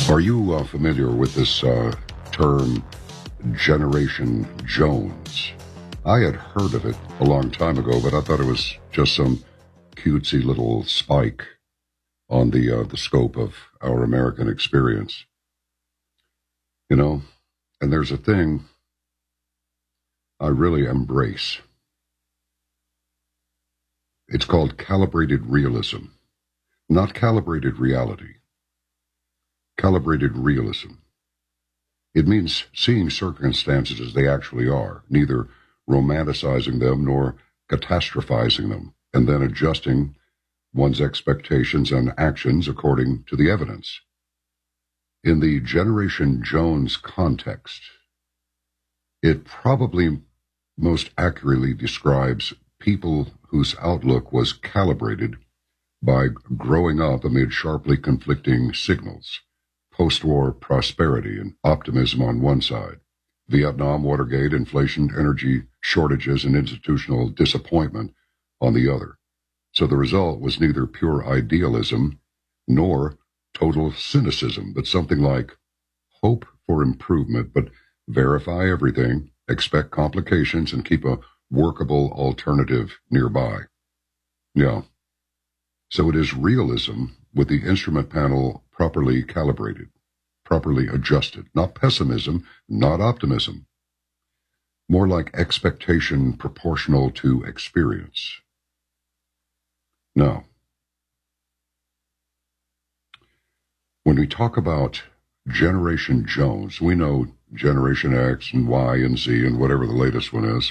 Are you familiar with this term, Generation Jones? I had heard of it a long time ago, but I thought it was just some cutesy little spike on the scope of our American experience. You know, and there's a thing I really embrace. It's called calibrated realism, not calibrated reality. Calibrated realism. It means seeing circumstances as they actually are, neither romanticizing them nor catastrophizing them, and then adjusting one's expectations and actions according to the evidence. In the Generation Jones context, it probably most accurately describes people whose outlook was calibrated by growing up amid sharply conflicting signals. Post-war prosperity and optimism on one side, Vietnam, Watergate, inflation, energy shortages, and institutional disappointment on the other. So the result was neither pure idealism nor total cynicism, but something like hope for improvement, but verify everything, expect complications, and keep a workable alternative nearby. Yeah. So it is realism with the instrument panel properly calibrated, properly adjusted, not pessimism, not optimism, more like expectation proportional to experience. Now, when we talk about Generation Jones, we know Generation X and Y and Z and whatever the latest one is.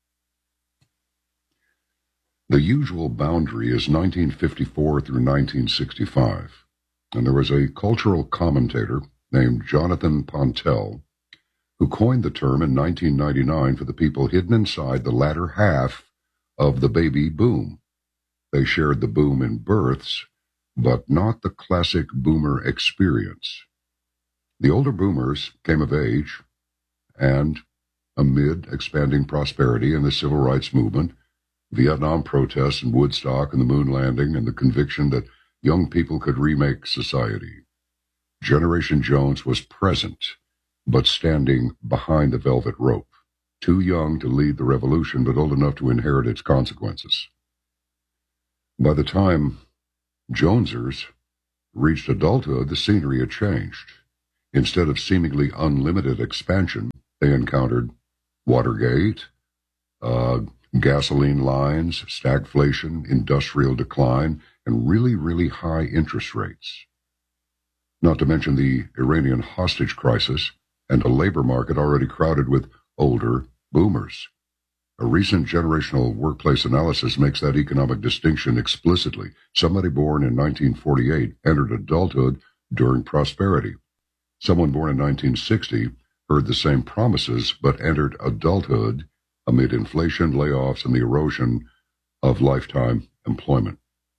The usual boundary is 1954 through 1965. And there was a cultural commentator named Jonathan Pontel who coined the term in 1999 for the people hidden inside the latter half of the baby boom. They shared the boom in births, but not the classic boomer experience. The older boomers came of age, and amid expanding prosperity and the civil rights movement, Vietnam protests and Woodstock and the moon landing and the conviction that young people could remake society. Generation Jones was present, but standing behind the velvet rope, too young to lead the revolution, but old enough to inherit its consequences. By the time Jonesers reached adulthood, the scenery had changed. Instead of seemingly unlimited expansion, they encountered Watergate, gasoline lines, stagflation, industrial decline, and really, really high interest rates. Not to mention the Iranian hostage crisis and a labor market already crowded with older boomers. A recent generational workplace analysis makes that economic distinction explicitly. Somebody born in 1948 entered adulthood during prosperity. Someone born in 1960 heard the same promises but entered adulthood amid inflation, layoffs, and the erosion of lifetime employment.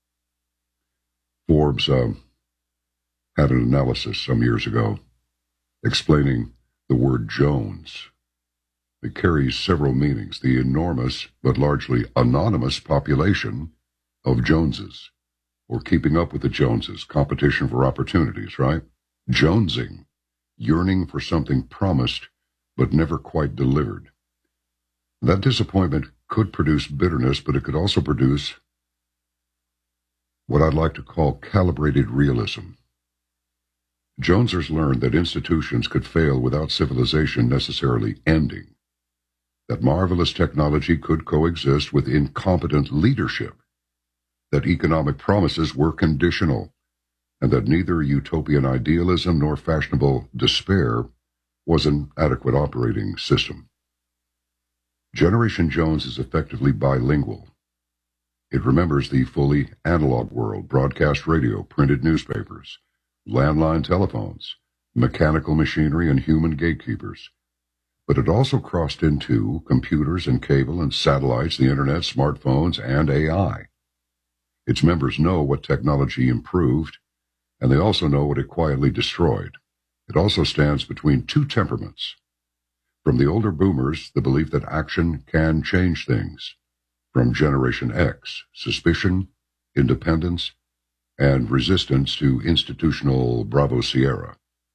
Forbes had an analysis some years ago explaining the word Jones. It carries several meanings. The enormous but largely anonymous population of Joneses, or keeping up with the Joneses, competition for opportunities, right? Jonesing, yearning for something promised but never quite delivered. That disappointment could produce bitterness, but it could also produce what I'd like to call calibrated realism. Jonesers learned that institutions could fail without civilization necessarily ending, that marvelous technology could coexist with incompetent leadership, that economic promises were conditional, and that neither utopian idealism nor fashionable despair was an adequate operating system. Generation Jones is effectively bilingual. It remembers the fully analog world, broadcast radio, printed newspapers, landline telephones, mechanical machinery, and human gatekeepers. But it also crossed into computers and cable and satellites, the internet, smartphones, and AI. Its members know what technology improved, and they also know what it quietly destroyed. It also stands between two temperaments. From the older boomers, the belief that action can change things. From Generation X, suspicion, independence, and resistance to institutional Bravo Sierra.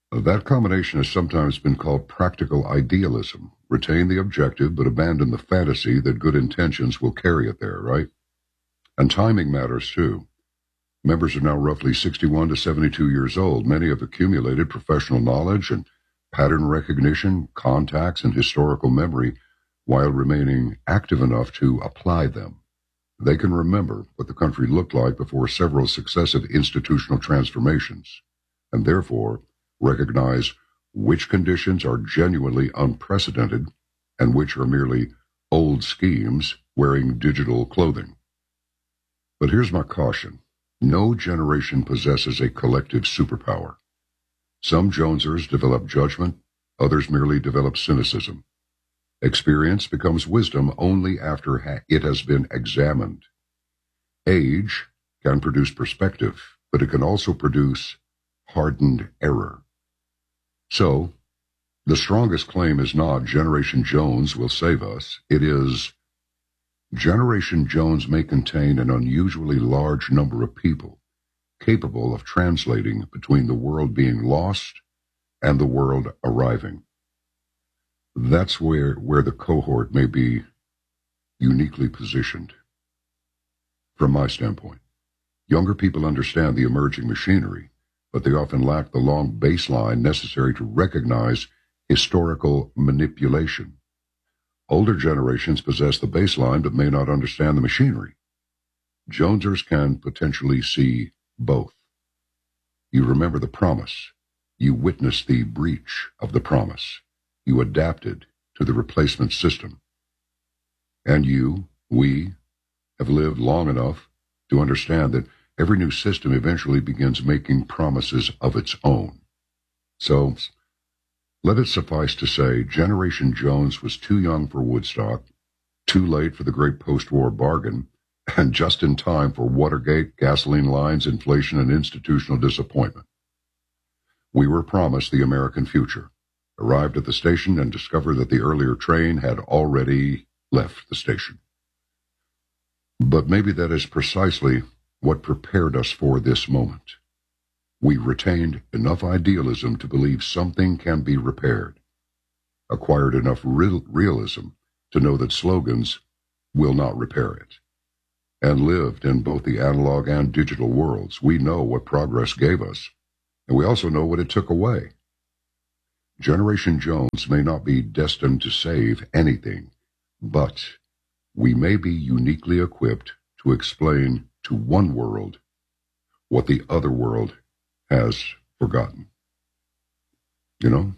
That combination has sometimes been called practical idealism. Retain the objective, but abandon the fantasy that good intentions will carry it there, right? And timing matters too. Members are now roughly 61 to 72 years old. Many have accumulated professional knowledge and pattern recognition, contacts, and historical memory while remaining active enough to apply them. They can remember what the country looked like before several successive institutional transformations, and therefore recognize which conditions are genuinely unprecedented and which are merely old schemes wearing digital clothing. But here's my caution. No generation possesses a collective superpower. Some Jonesers develop judgment, others merely develop cynicism. Experience becomes wisdom only after it has been examined. Age can produce perspective, but it can also produce hardened error. So, the strongest claim is not Generation Jones will save us. It is Generation Jones may contain an unusually large number of people capable of translating between the world being lost and the world arriving. That's where the cohort may be uniquely positioned. From my standpoint, younger people understand the emerging machinery, but they often lack the long baseline necessary to recognize historical manipulation. Older generations possess the baseline but may not understand the machinery. Jonesers can potentially see both. You remember the promise. You witnessed the breach of the promise. You adapted to the replacement system. And we, have lived long enough to understand that every new system eventually begins making promises of its own. So, let it suffice to say, Generation Jones was too young for Woodstock, too late for the great post-war bargain, and just in time for Watergate, gasoline lines, inflation, and institutional disappointment. We were promised the American future, arrived at the station, and discovered that the earlier train had already left the station. But maybe that is precisely what prepared us for this moment. We retained enough idealism to believe something can be repaired, acquired enough realism to know that slogans will not repair it, and lived in both the analog and digital worlds. We know what progress gave us, and we also know what it took away. Generation Jones may not be destined to save anything, but we may be uniquely equipped to explain to one world what the other world has forgotten. You know?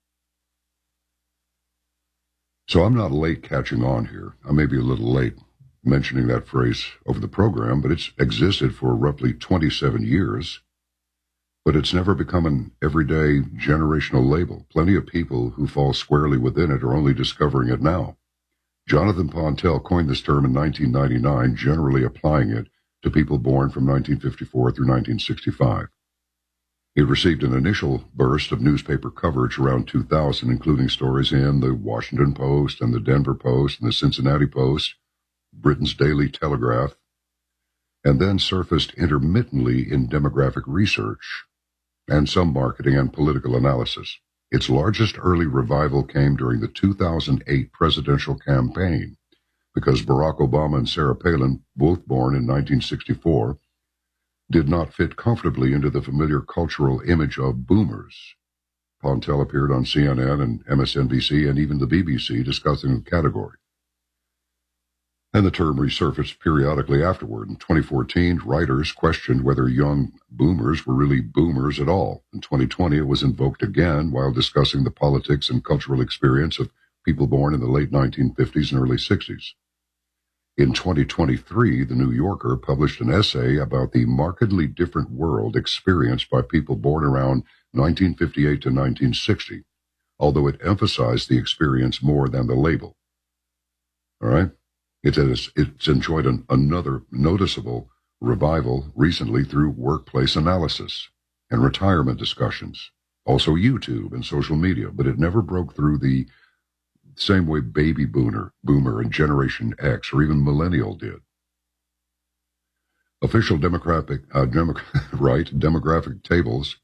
So I'm not late catching on here. I may be a little late mentioning that phrase over the program, but it's existed for roughly 27 years. But it's never become an everyday generational label. Plenty of people who fall squarely within it are only discovering it now. Jonathan Pontel coined this term in 1999, generally applying it to people born from 1954 through 1965. It received an initial burst of newspaper coverage around 2000, including stories in the Washington Post and the Denver Post and the Cincinnati Post, Britain's Daily Telegraph, and then surfaced intermittently in demographic research and some marketing and political analysis. Its largest early revival came during the 2008 presidential campaign, because Barack Obama and Sarah Palin, both born in 1964, did not fit comfortably into the familiar cultural image of boomers. Pontel appeared on CNN and MSNBC and even the BBC discussing the category. And the term resurfaced periodically afterward. In 2014, writers questioned whether young boomers were really boomers at all. In 2020, it was invoked again while discussing the politics and cultural experience of people born in the late 1950s and early 60s. In 2023, The New Yorker published an essay about the markedly different world experienced by people born around 1958 to 1960, although it emphasized the experience more than the label. All right? It's enjoyed another noticeable revival recently through workplace analysis and retirement discussions, also YouTube and social media, but it never broke through the same way baby boomer and Generation X or even millennial did. Official demographic tables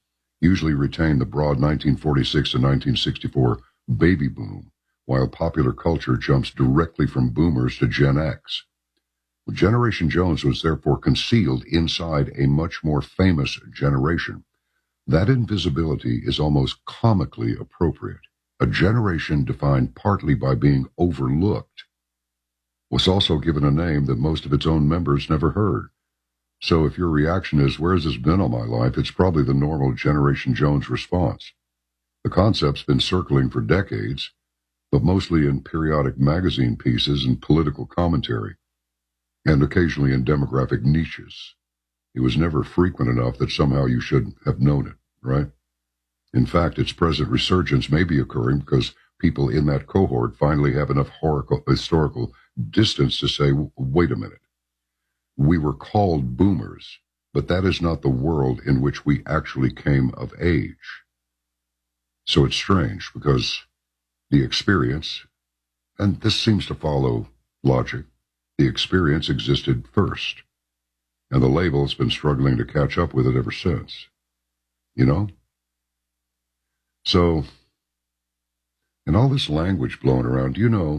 usually retain the broad 1946 to 1964 baby boom, while popular culture jumps directly from boomers to Gen X. Generation Jones was therefore concealed inside a much more famous generation. That invisibility is almost comically appropriate. A generation defined partly by being overlooked was also given a name that most of its own members never heard. So if your reaction is, where has this been all my life, it's probably the normal Generation Jones response. The concept's been circling for decades, but mostly in periodic magazine pieces and political commentary, and occasionally in demographic niches. It was never frequent enough that somehow you should have known it, right? In fact, its present resurgence may be occurring because people in that cohort finally have enough historical distance to say, wait a minute. We were called boomers, but that is not the world in which we actually came of age. So it's strange because the experience, and this seems to follow logic, the experience existed first, and the label's been struggling to catch up with it ever since. You know? So, and all this language blowing around, you know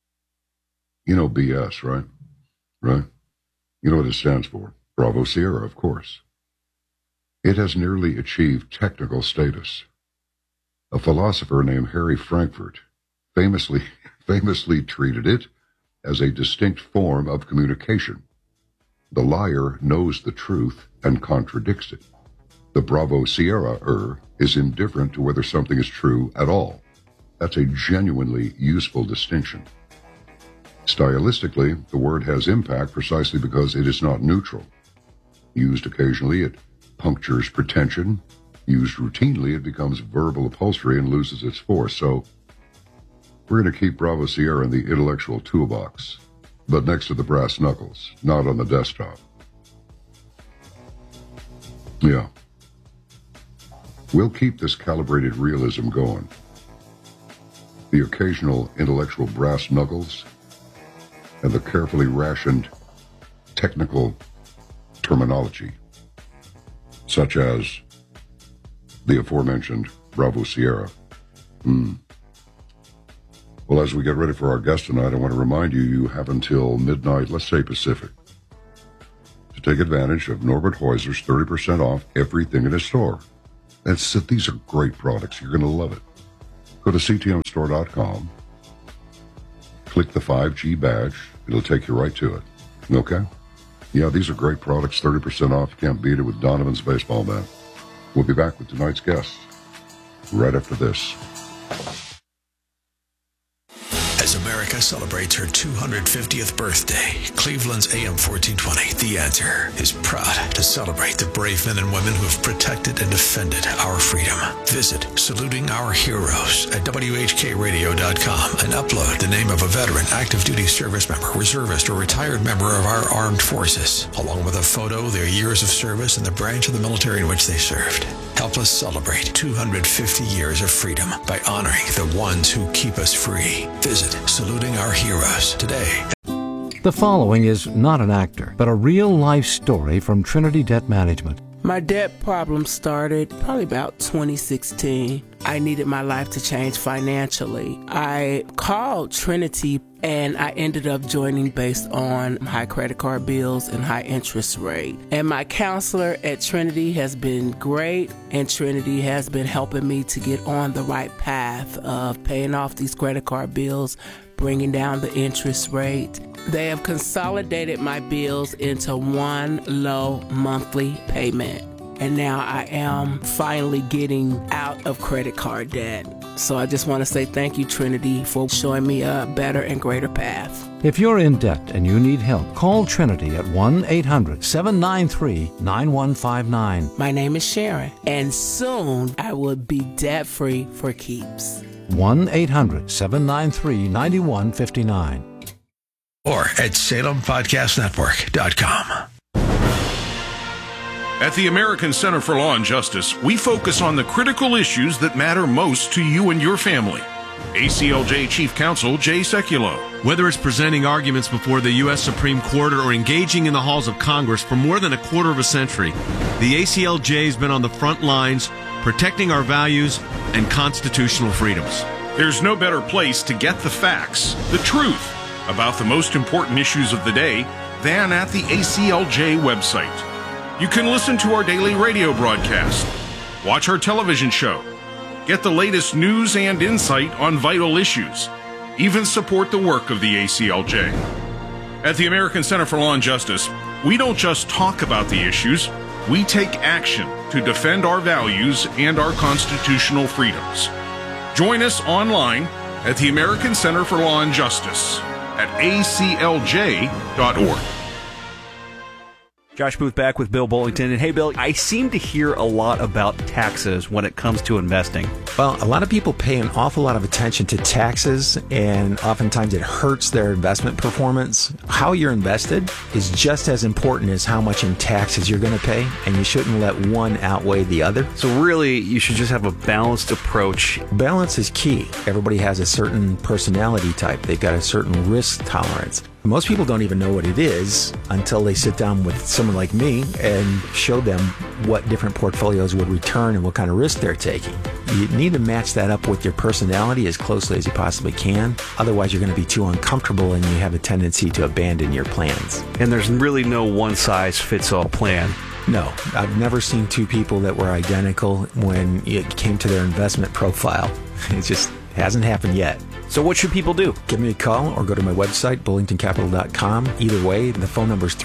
BS, right? Right? You know what it stands for. Bravo Sierra, of course. It has nearly achieved technical status. A philosopher named Harry Frankfurt famously treated it as a distinct form of communication. The liar knows the truth and contradicts it. The Bravo Sierra is indifferent to whether something is true at all. That's a genuinely useful distinction. Stylistically, the word has impact precisely because it is not neutral. Used occasionally, it punctures pretension. Used routinely, it becomes verbal upholstery and loses its force. So, we're going to keep Bravo Sierra in the intellectual toolbox, but next to the brass knuckles, not on the desktop. Yeah. We'll keep this calibrated realism going. The occasional intellectual brass knuckles and the carefully rationed technical terminology, such as the aforementioned Bravo Sierra. Well, as we get ready for our guest tonight, I want to remind you have until midnight, let's say Pacific, to take advantage of Norbert Heuser's 30% off everything in his store. These are great products. You're going to love it. Go to ctmstore.com, click the 5G badge. It'll take you right to it. Okay? Yeah, these are great products. 30% off. You can't beat it with Donovan's baseball bat. We'll be back with tonight's guests right after this. As America celebrates her 250th birthday, Cleveland's AM 1420, The Answer, is proud to celebrate the brave men and women who have protected and defended our freedom. Visit Saluting Our Heroes at WHKRadio.com and upload the name of a veteran, active duty service member, reservist, or retired member of our armed forces, along with a photo, their years of service, and the branch of the military in which they served. Help us celebrate 250 years of freedom by honoring the ones who keep us free. Visit Saluting Our Heroes today. The following is not an actor, but a real-life story from Trinity Debt Management. My debt problem started probably about 2016. I needed my life to change financially. I called Trinity and I ended up joining based on high credit card bills and high interest rate. And my counselor at Trinity has been great, and Trinity has been helping me to get on the right path of paying off these credit card bills, bringing down the interest rate. They have consolidated my bills into one low monthly payment. And now I am finally getting out of credit card debt. So I just want to say thank you, Trinity, for showing me a better and greater path. If you're in debt and you need help, call Trinity at 1-800-793-9159. My name is Sharon, and soon I will be debt-free for keeps. 1-800-793-9159. Or at SalemPodcastNetwork.com. At the American Center for Law and Justice, we focus on the critical issues that matter most to you and your family. ACLJ Chief Counsel Jay Sekulow. Whether it's presenting arguments before the U.S. Supreme Court or engaging in the halls of Congress for more than a quarter of a century, the ACLJ has been on the front lines protecting our values and constitutional freedoms. There's no better place to get the facts, the truth, about the most important issues of the day than at the ACLJ website. You can listen to our daily radio broadcast, watch our television show, get the latest news and insight on vital issues, even support the work of the ACLJ. At the American Center for Law and Justice, we don't just talk about the issues, we take action to defend our values and our constitutional freedoms. Join us online at the American Center for Law and Justice at aclj.org. Josh Booth back with Bill Bullington. And hey, Bill, I seem to hear a lot about taxes when it comes to investing. Well, a lot of people pay an awful lot of attention to taxes, and oftentimes it hurts their investment performance. How you're invested is just as important as how much in taxes you're going to pay, and you shouldn't let one outweigh the other. So really, you should just have a balanced approach. Balance is key. Everybody has a certain personality type. They've got a certain risk tolerance. Most people don't even know what it is until they sit down with someone like me and show them what different portfolios would return and what kind of risk they're taking. You need to match that up with your personality as closely as you possibly can. Otherwise, you're going to be too uncomfortable and you have a tendency to abandon your plans. And there's really no one-size-fits-all plan. No, I've never seen two people that were identical when it came to their investment profile. It just hasn't happened yet. So what should people do? Give me a call or go to my website, bullingtoncapital.com. Either way, the phone number is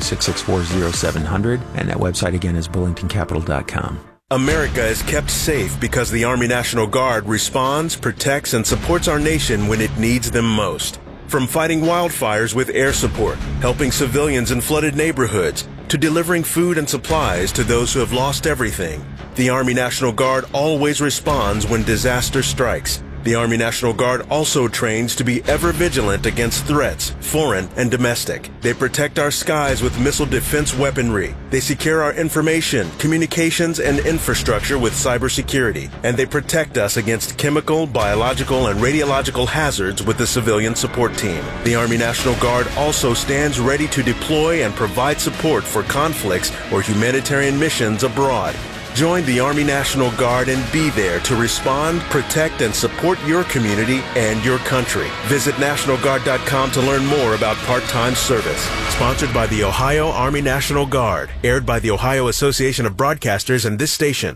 330-664-0700, and that website again is bullingtoncapital.com. America is kept safe because the Army National Guard responds, protects, and supports our nation when it needs them most. From fighting wildfires with air support, helping civilians in flooded neighborhoods, to delivering food and supplies to those who have lost everything, the Army National Guard always responds when disaster strikes. The Army National Guard also trains to be ever vigilant against threats, foreign and domestic. They protect our skies with missile defense weaponry. They secure our information, communications, and infrastructure with cybersecurity. And they protect us against chemical, biological, and radiological hazards with the civilian support team. The Army National Guard also stands ready to deploy and provide support for conflicts or humanitarian missions abroad. Join the Army National Guard and be there to respond, protect, and support your community and your country. Visit NationalGuard.com to learn more about part-time service. Sponsored by the Ohio Army National Guard. Aired by the Ohio Association of Broadcasters and this station.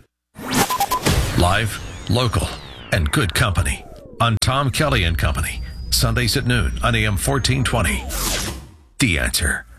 Live, local, and good company on Tom Kelly and Company. Sundays at noon on AM 1420. The Answer.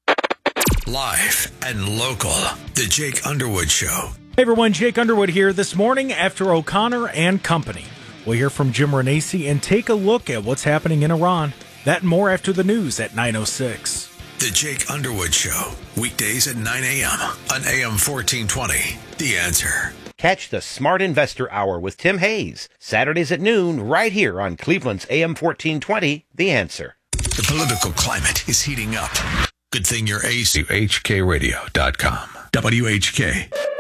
Live and local. The Jake Underwood Show. Hey everyone, Jake Underwood here this morning after O'Connor and Company. We'll hear from Jim Renacci and take a look at what's happening in Iran. That and more after the news at 9:06. The Jake Underwood Show. Weekdays at 9 a.m. on AM 1420. The Answer. Catch the Smart Investor Hour with Tim Hayes. Saturdays at noon right here on Cleveland's AM 1420. The Answer. The political climate is heating up. Good thing you're WHKRadio.com. WHK.